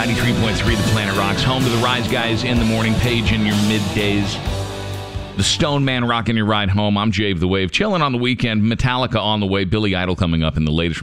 93.3 The Planet Rocks, home to the Rise Guys in the morning, Paige in your middays. The Stone Man rocking your ride home. I'm Jave the Wave. Chilling on the weekend. Metallica on the way. Billy Idol coming up in the latest